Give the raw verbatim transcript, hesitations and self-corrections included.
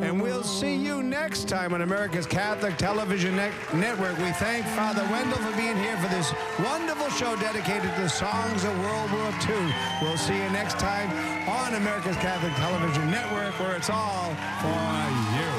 And we'll see you next time on America's Catholic Television Net- Network. We thank Father Wendell for being here for this wonderful show dedicated to the songs of World War Two. We'll see you next time on America's Catholic Television Network, where it's all for you.